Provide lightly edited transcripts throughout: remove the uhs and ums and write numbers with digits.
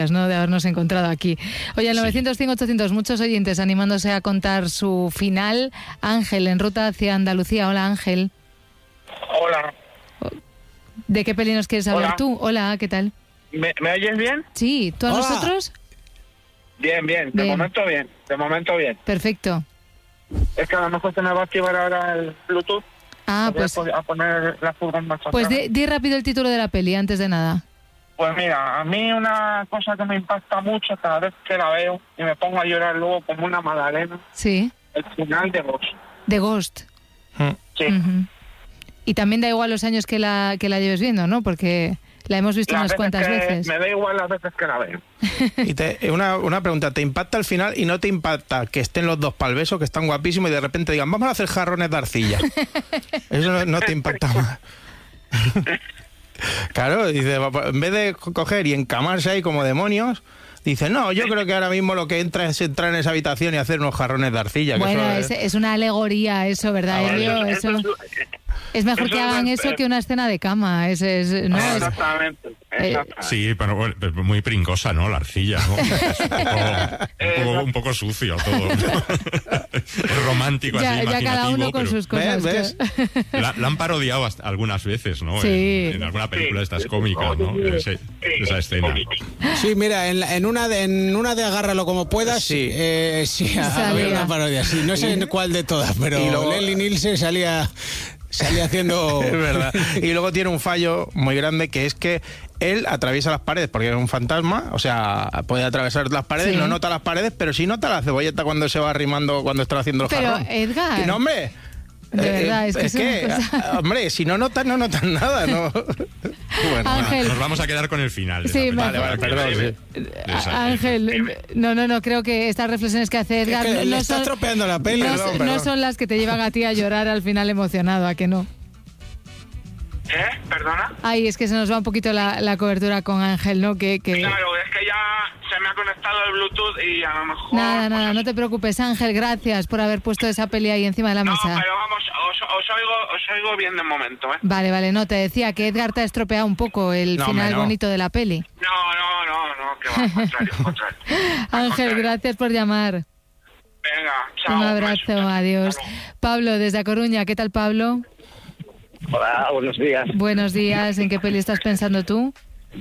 ¿no? De habernos encontrado aquí. Oye, el 905-800, muchos oyentes animándose a contar su final. Ángel, en ruta hacia Andalucía. Hola, Ángel. Hola. ¿De qué peli nos quieres hablar tú? Hola, ¿qué tal? ¿Me oyes bien? Sí, ¿tú a nosotros? Bien. De momento bien. Perfecto. Es que a lo mejor se me va a activar ahora el Bluetooth. Pues a poner la furgoneta en marcha. Pues di rápido el título de la peli, antes de nada. Pues mira, a mí una cosa que me impacta mucho cada vez que la veo y me pongo a llorar luego como una magdalena. Sí. El final de Ghost. De Ghost. Sí. Uh-huh. Y también da igual los años que la lleves viendo, ¿no? Porque la hemos visto unas cuantas veces. Me da igual las veces que la veo. Y una pregunta, ¿te impacta el final y no te impacta que estén los dos pa'l beso, que están guapísimos, y de repente digan, vamos a hacer jarrones de arcilla? Eso no te impacta más. Claro, dice, en vez de coger y encamarse ahí como demonios, dice, no, yo creo que ahora mismo lo que entra es entrar en esa habitación y hacer unos jarrones de arcilla. Bueno, que es una alegoría eso, ¿verdad, Elio? Es mejor que hagan eso que una escena de cama. Exactamente. Sí, pero bueno, muy pringosa, ¿no? La arcilla, ¿no? Un poco sucio todo. Es romántico, así, ya imaginativo. Cada uno con sus cosas. ¿Ves? La han parodiado algunas veces, ¿no? Sí. En alguna película de estas cómicas, ¿no? Esa escena. Sí, mira, en una de Agárralo como puedas, sí, había una parodia. Sí, no sé en cuál de todas, pero Leslie Nielsen salía haciendo... Es verdad. Y luego tiene un fallo muy grande, que es que él atraviesa las paredes porque es un fantasma, o sea, puede atravesar las paredes, no nota las paredes, pero sí nota la cebolleta cuando se va arrimando, cuando está haciendo el jarrón. Pero, Edgar... No, hombre... De verdad, es que hombre, si no notan nada, ¿no? Bueno, Ángel, nos vamos a quedar con el final. Sí, vale, perdón. Ángel, no, creo que estas reflexiones que hace Edgar es que le está estropeando la peli. No son las que te llevan a ti a llorar al final emocionado, ¿a que no? ¿Perdona? Ay, es que se nos va un poquito la cobertura con Ángel, ¿no? Claro, es que ya se me ha conectado el Bluetooth y a lo mejor... Nada, no te preocupes, Ángel, gracias por haber puesto esa peli ahí encima de la mesa. No, pero vamos, os oigo bien de momento, ¿eh? Vale, no, te decía que Edgar te ha estropeado un poco el final bonito de la peli. No, que va, al contrario. Ángel, gracias por llamar. Venga, chao. Un abrazo, adiós. Pablo, desde A Coruña, ¿qué tal, Pablo? Hola, buenos días. Buenos días, ¿en qué peli estás pensando tú?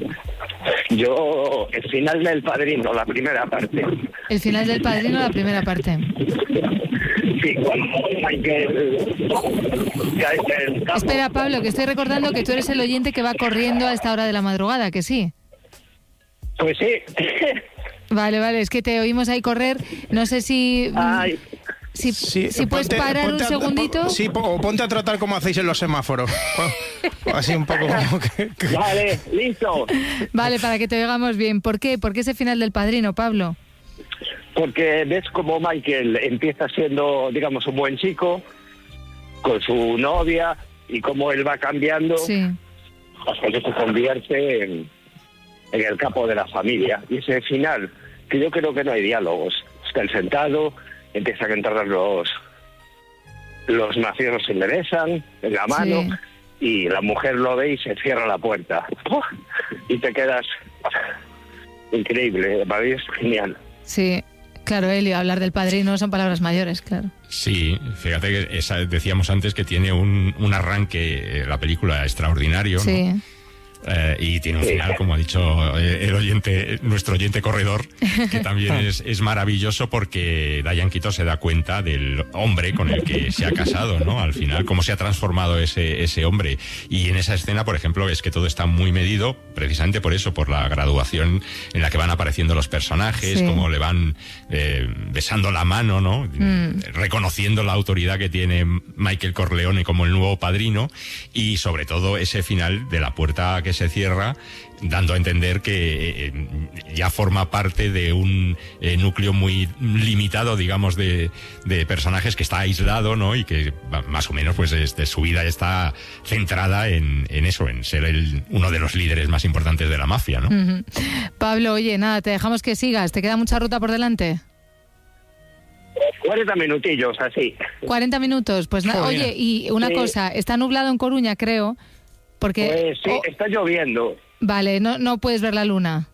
Yo, el final del Padrino, la primera parte. El final del Padrino, la primera parte. Sí, cuando Michael... Espera, Pablo, que estoy recordando que tú eres el oyente que va corriendo a esta hora de la madrugada, ¿que sí? Pues sí. Vale, es que te oímos ahí correr. No sé si... Ay. Si puedes parar un segundito. Sí, o ponte a tratar como hacéis en los semáforos. Así un poco como que... Vale, listo. Vale, para que te oigamos bien. ¿Por qué? ¿Por qué ese final del Padrino, Pablo? Porque ves como Michael empieza siendo, digamos, un buen chico con su novia y cómo él va cambiando hasta que se convierte en el capo de la familia. Y ese final, que yo creo que no hay diálogos. Está él sentado, empiezan a entrar los mafiosos, se le besan en la mano y la mujer lo ve y se cierra la puerta. Y te quedas... Increíble, para mí es genial. Sí, claro, Elio, hablar del Padrino son palabras mayores, claro. Sí, fíjate que decíamos antes que tiene un arranque, la película, extraordinario, ¿no? Sí. Y tiene un final, como ha dicho el oyente, nuestro oyente corredor, que también es maravilloso, porque Diane Keaton se da cuenta del hombre con el que se ha casado, ¿no? Al final, cómo se ha transformado ese hombre. Y en esa escena, por ejemplo, es que todo está muy medido, precisamente por eso, por la graduación en la que van apareciendo los personajes, cómo le van besando la mano, ¿no? Reconociendo la autoridad que tiene Michael Corleone como el nuevo padrino, y sobre todo ese final de la puerta que se cierra, dando a entender que ya forma parte de un núcleo muy limitado, digamos, de personajes, que está aislado, ¿no? Y que más o menos pues su vida está centrada en eso, en ser uno de los líderes más importantes de la mafia, ¿no? Uh-huh. Pablo, oye, nada, te dejamos que sigas. ¿Te queda mucha ruta por delante? 40 minutillos, así. 40 minutos, pues nada. Oye, y una cosa, está nublado en Coruña, creo, porque... Pues sí, está lloviendo. Vale, no puedes ver la luna.